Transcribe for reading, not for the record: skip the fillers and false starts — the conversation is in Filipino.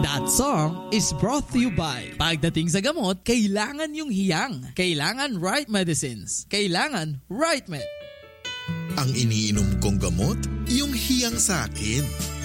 That song is brought to you by pagdating sa gamot, kailangan yung hiyang. Kailangan right medicines. Kailangan right med. Ang iniinom kong gamot, yung hiyang sa akin.